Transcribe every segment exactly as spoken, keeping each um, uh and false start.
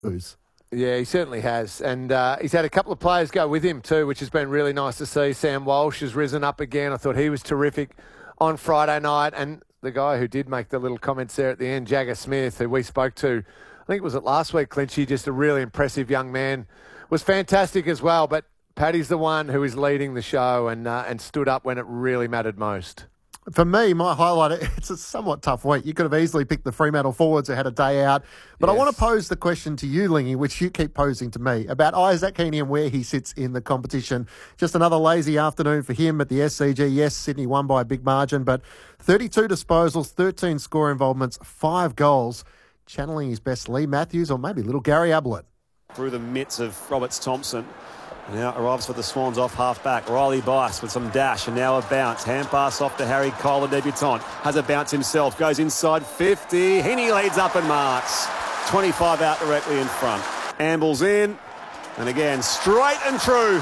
Who's? Yeah, he certainly has. And uh, he's had a couple of players go with him too, which has been really nice to see. Sam Walsh has risen up again. I thought he was terrific on Friday night. And the guy who did make the little comments there at the end, Jagger Smith, who we spoke to, I think it was it last week, Clinchy, just a really impressive young man, was fantastic as well. But Paddy's the one who is leading the show and uh, and stood up when it really mattered most. For me, my highlight, it's a somewhat tough week. You could have easily picked the Fremantle forwards who had a day out. But yes. I want to pose the question to you, Lingy, which you keep posing to me, about Isaac Heaney and where he sits in the competition. Just another lazy afternoon for him at the S C G. Yes, Sydney won by a big margin, but thirty-two disposals, thirteen score involvements, five goals. Channeling his best Lee Matthews or maybe little Gary Ablett. Through the mitts of Roberts Thompson. Now arrives for the Swans off half-back. Riley Bice with some dash and now a bounce. Hand pass off to Harry Cole, the debutant. Has a bounce himself. Goes inside fifty. Heaney leads up and marks. twenty-five out directly in front. Ambles in. And again, straight and true.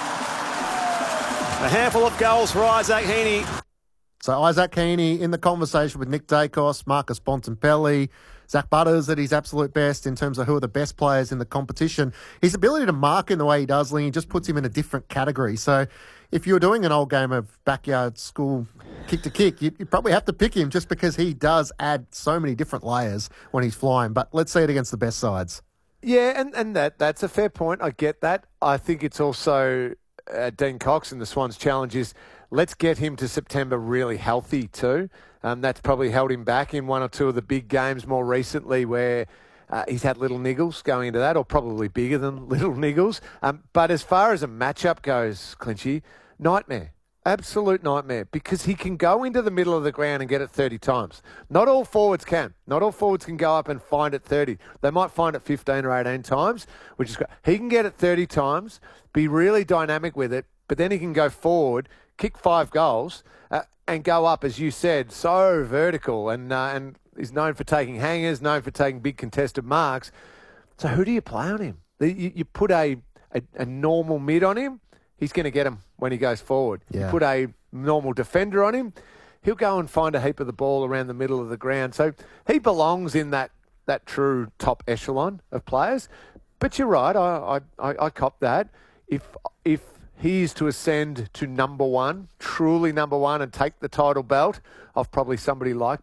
A handful of goals for Isaac Heaney. So Isaac Heaney in the conversation with Nick Dacos, Marcus Bontempelli, Zach Butters at his absolute best in terms of who are the best players in the competition. His ability to mark in the way he does, Ling, just puts him in a different category. So if you're doing an old game of backyard school kick to kick, you, you probably have to pick him just because he does add so many different layers when he's flying. But let's see it against the best sides. Yeah, and, and that that's a fair point. I get that. I think it's also uh, Dean Cox and the Swans' challenge is let's get him to September really healthy too. Um, that's probably held him back in one or two of the big games more recently where uh, he's had little niggles going into that, or probably bigger than little niggles. Um, but as far as a matchup goes, Clinchy, nightmare. Absolute nightmare, because he can go into the middle of the ground and get it thirty times. Not all forwards can. Not all forwards can go up and find it thirty. They might find it fifteen or eighteen times, which is great. He can get it thirty times, be really dynamic with it, but then he can go forward, kick five goals, uh, and go up, as you said, so vertical, and uh, and is known for taking hangers, known for taking big contested marks. So who do you play on him? You, you put a, a, a normal mid on him, he's going to get him when he goes forward. Yeah. You put a normal defender on him, he'll go and find a heap of the ball around the middle of the ground. So he belongs in that, that true top echelon of players. But you're right, I I, I, I cop that. If if he is to ascend to number one, truly number one, and take the title belt of probably somebody like